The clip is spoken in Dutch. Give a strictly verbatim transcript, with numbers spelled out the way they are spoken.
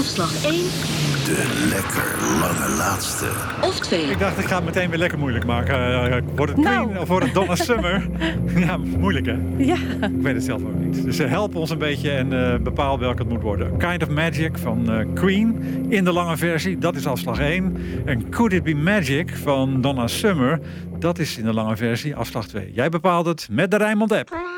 Afslag één. De lekker lange laatste. Of twee. Ik dacht, ik ga het meteen weer lekker moeilijk maken. Uh, wordt het Queen Nou. of wordt het Donna Summer? Ja, moeilijk hè? Ja. Ik weet het zelf ook niet. Dus uh, help ons een beetje en uh, bepaal welke het moet worden. Kind of Magic van uh, Queen in de lange versie. Dat is afslag één. En Could It Be Magic van Donna Summer. Dat is in de lange versie afslag twee. Jij bepaalt het met de Rijnmond app.